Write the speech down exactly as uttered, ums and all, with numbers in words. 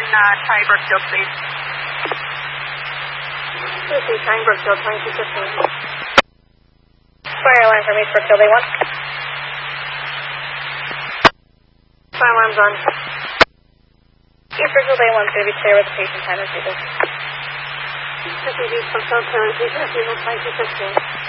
uh, Ty Brookfield, please. This is Ty Brookfield, twenty-two fifteen. Fire alarm from East Brookfield, A one. Fire alarm's on. East Brookfield, A one is going to be clear with the patient time as needed. This is East Brookfield, patient as needed, twenty-two fifteen.